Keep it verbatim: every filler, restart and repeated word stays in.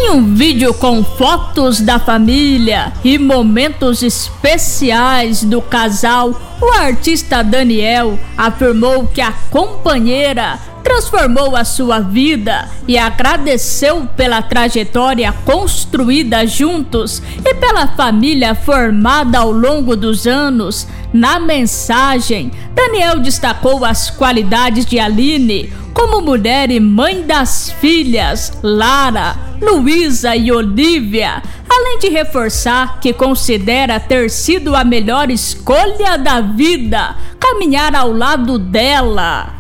Em um vídeo com fotos da família e momentos especiais do casal, o artista Daniel afirmou que a companheira transformou a sua vida e agradeceu pela trajetória construída juntos e pela família formada ao longo dos anos. Na mensagem, Daniel destacou as qualidades de Aline como mulher e mãe das filhas Lara, Luísa e Olivia, além de reforçar que considera ter sido a melhor escolha da vida caminhar ao lado dela.